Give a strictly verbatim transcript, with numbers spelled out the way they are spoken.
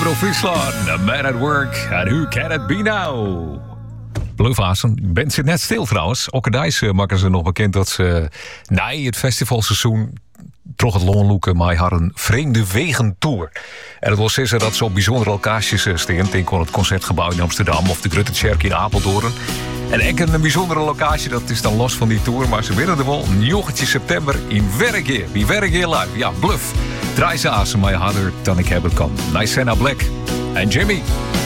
Michael Friesland, A Man at Work. En Who Can It Be Now? Bluffhazen. Bent zit net stil trouwens. Okkerdijs maken ze nog bekend dat ze na het festivalseizoen toch het loonloeken maar haar een vreemde wegen tour. En het wil zeggen dat ze op bijzondere locaties staan. Denk aan het Concertgebouw in Amsterdam of de Gruttekerk in Apeldoorn. En echt een bijzondere locatie, dat is dan los van die tour. Maar ze willen er wel negentien september in Werkgeer. Wie Werkgeer live. Ja, Bluff. Draai ze aan, maar harder dan ik hebben kan. Nice Senna Black en Jimmy.